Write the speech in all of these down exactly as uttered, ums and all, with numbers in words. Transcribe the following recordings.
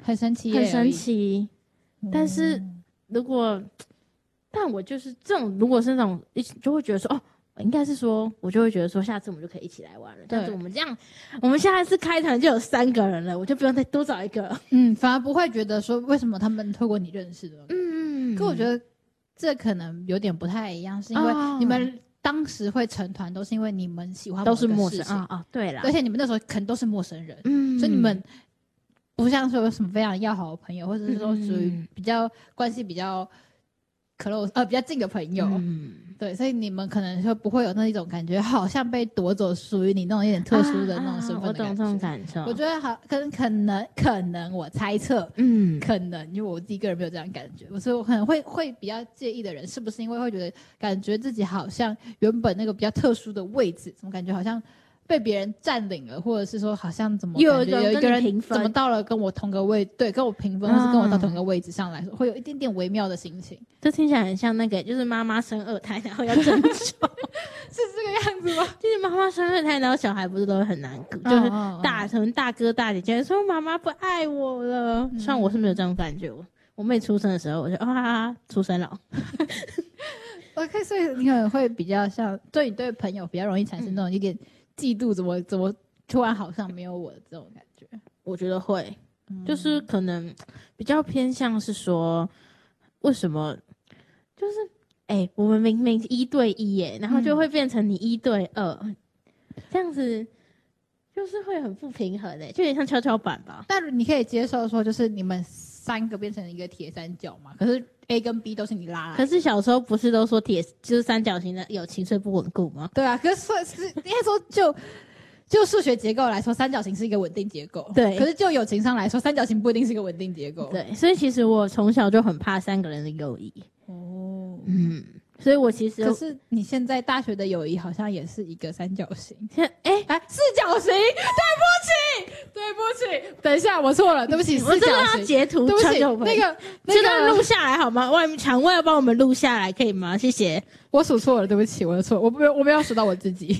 很神奇， 很神奇。嗯、但是如果，但我就是这种，如果是那种一起就会觉得说，哦，应该是说，我就会觉得说，下次我们就可以一起来玩了。但是我们这样，我们下一次开团就有三个人了，我就不用再多找一个。 嗯，反而不会觉得说，为什么他们透过你认识的？嗯，可我觉得这可能有点不太一样，是因为你们当时会成团，都是因为你们喜欢都是陌生啊啊，对啦， 而且你们那时候可能都是陌生人，嗯，所以你们不像说有什么非常要好的朋友，或者是说属于比较关系比较 close 呃比较近的朋友，嗯，对，所以你们可能就不会有那一种感觉，好像被夺走属于你那种有点特殊的那种身份的感觉。 啊啊、我懂这种感受。 我觉得好，可能可能可能我猜测，嗯，可能因为我自己个人没有这样感觉，所以我可能会会比较介意的人，是不是因为会觉得感觉自己好像原本那个比较特殊的位置，怎么感觉好像被别人占领了，或者是说好像怎么有一个人怎么到了跟我同个位，对，跟我平分，或是跟我到同个位置上来说，会有一点点微妙的心情。 这听起来很像那个，就是妈妈生二胎然后要争宠，是这个样子吗？ 就是妈妈生二胎，然后小孩不是都会很难过，哦、就是大可能大哥大姐姐说妈妈不爱我了。虽然我是没有这种感觉，我我妹出生的时候，我就啊出生了。 OK， 所以你可能会比较像，对你对朋友比较容易产生那种一点。嫉妒怎么怎么突然好像没有我的这种感觉， 我觉得会，嗯、就是可能比较偏向是说，为什么就是哎、欸，我们明明一对一耶，然后就会变成你一对二，嗯、这样子就是会很不平衡诶，就有点像跷跷板吧。 但你可以接受说，就是你们三个变成一个铁三角嘛？可是 A 跟 B 都是你拉来的。 可是小时候不是都说铁就是三角形的友情最不稳固吗？ 对啊，可是是应该说就就数学结构来说，三角形是一个稳定结构。 对， 可是就友情上来说，三角形不一定是一个稳定结构。 对，所以其实我从小就很怕三个人的友谊。哦，嗯，所以我其实可是你现在大学的友谊好像也是一个三角形。 哎哎，四角形，对不起，对不起，等一下我错了，对不起，四角形。 我真的要截图， 对不起，那个这段录下来好吗？外面场外要帮我们录下来可以吗？谢谢。 我数错了，对不起，我的错，我没有我没有数到我自己。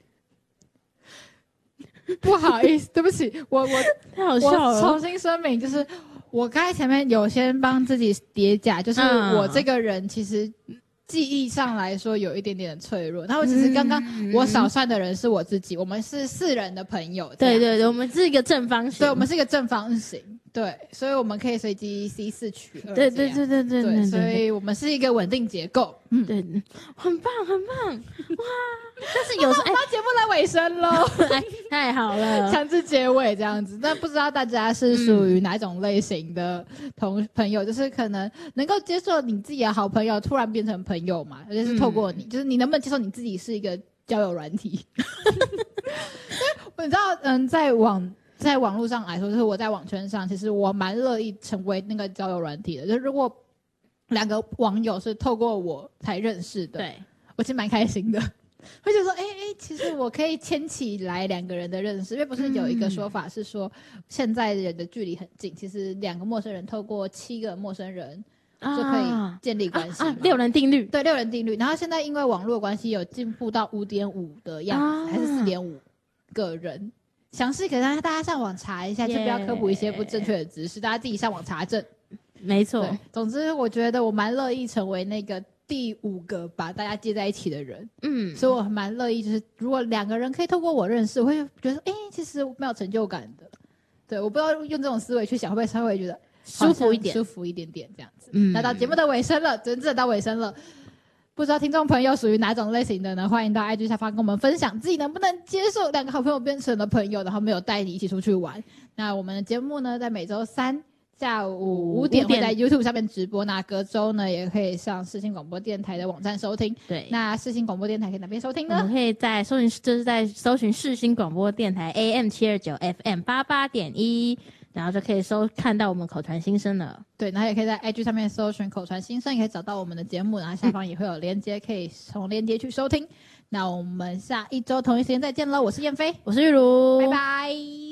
不好意思，对不起，我我太好笑了。 我重新声明，就是我刚才前面有先帮自己叠假，就是我这个人其实记忆上来说有一点点的脆弱。然后其实刚刚我少算的人是我自己，我们是四人的朋友。 对对对，我们是一个正方形。 对，我们是一个正方形。对，所以我们可以随机 C 四取二。 对对对对对对， 所以我们是一个稳定结构。 嗯，对，很棒很棒，哇！但是有时候， 哎，节目来尾声喽， 太好了， 强制结尾这样子。但不知道大家是属于哪种类型的同朋友，嗯、就是可能能够接受你自己的好朋友突然变成朋友嘛，而且是透过你，嗯、就是你能不能接受你自己是一个交友软体？你知道，嗯，在网。在网络上来说，就是我在网圈上，其实我蛮乐意成为那个交友软体的。就是如果两个网友是透过我才认识的， 对， 我其实蛮开心的。会觉得说，哎、欸、哎、欸，其实我可以牵起来两个人的认识，因为不是有一个说法是说，现在人的距离很近，其实两个陌生人透过七个陌生人就可以建立关系、啊啊啊。 六人定律， 对，六人定律。然后现在因为网络关系有进步到五点五的样子，啊、还是四点五个人。详细可以让大家上网查一下， yeah, 就不要科普一些不正确的知识，大家自己上网查证。 没错， 总之我觉得我蛮乐意成为那个第五个把大家接在一起的人。嗯，所以我蛮乐意，就是如果两个人可以透过我认识，我会觉得，哎、欸，其实蛮有成就感的。对，我不知道用这种思维去想，会不会稍微觉得舒服一点， 舒服一点点这样子。嗯，那到节目的尾声了，真正到尾声了。不知道听众朋友属于哪种类型的呢？欢迎到 I G 下方跟我们分享自己能不能接受两个好朋友变成了朋友，然后没有带你一起出去玩。那我们的节目呢，在每周三下午五点会在 YouTube 上面直播。那隔周呢，也可以上世新广播电台的网站收听。 对， 那世新广播电台可以哪边收听呢？ 我们可以在搜寻，就是在搜寻世新广播电台 A M 七二九 F M 八八点一。然后就可以搜看到我们口传新声了。 对，然后也可以在 I G 上面搜寻口传新声，也可以找到我们的节目，然后下方也会有连结，可以从连结去收听。那我们下一周同一时间再见喽！我是燕飞， 我是玉茹， 拜拜。